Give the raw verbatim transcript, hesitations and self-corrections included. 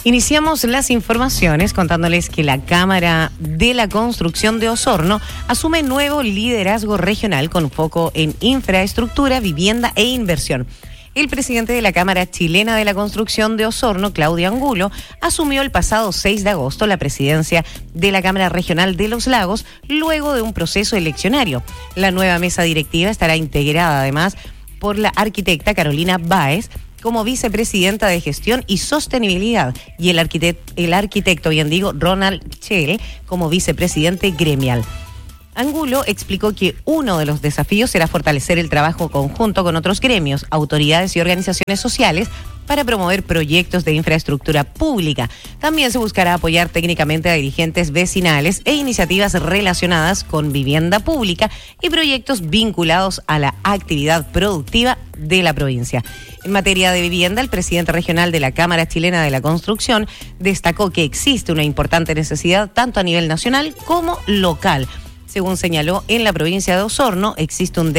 Iniciamos las informaciones contándoles que la Cámara de la Construcción de Osorno asume nuevo liderazgo regional con foco en infraestructura, vivienda e inversión. El presidente de la Cámara Chilena de la Construcción de Osorno, Claudio Angulo, asumió el pasado seis de agosto la presidencia de la Cámara Regional de los Lagos luego de un proceso eleccionario. La nueva mesa directiva estará integrada además por la arquitecta Carolina Báez como vicepresidenta de Gestión y Sostenibilidad y el arquitecto, el arquitecto, bien digo, Ronald Chell como vicepresidente gremial. Angulo explicó que uno de los desafíos será fortalecer el trabajo conjunto con otros gremios, autoridades y organizaciones sociales para promover proyectos de infraestructura pública. También se buscará apoyar técnicamente a dirigentes vecinales e iniciativas relacionadas con vivienda pública y proyectos vinculados a la actividad productiva de la provincia. En materia de vivienda, el presidente regional de la Cámara Chilena de la Construcción destacó que existe una importante necesidad tanto a nivel nacional como local. Según señaló, en la provincia de Osorno existe un